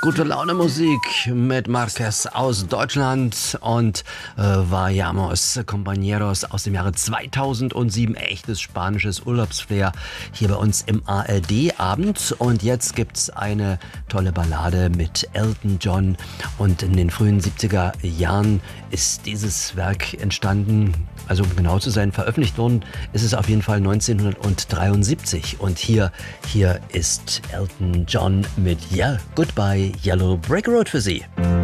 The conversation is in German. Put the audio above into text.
Gute Laune Musik mit Marquez aus Deutschland und Vayamos Compañeros aus dem Jahre 2007. Echtes spanisches Urlaubsflair hier bei uns im ARD-Abend. Und jetzt gibt's eine tolle Ballade mit Elton John. Und in den frühen 70er Jahren ist dieses Werk entstanden. Also um genau zu sein, veröffentlicht worden ist es auf jeden Fall 1973. Und hier ist Elton John mit Yeah, Goodbye Yellow Brick Road für Sie.